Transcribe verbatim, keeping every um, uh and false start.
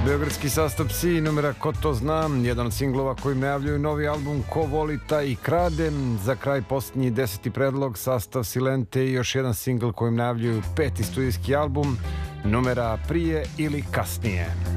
Beogradski sastav Psi, numera Ko to zna, jedan od singlova kojim najavljuju novi album Ko voli taj i krade. Za kraj posljednji deseti predlog, sastav Silente i još jedan singl kojim najavljuju peti studijski album, numera Prije ili kasnije.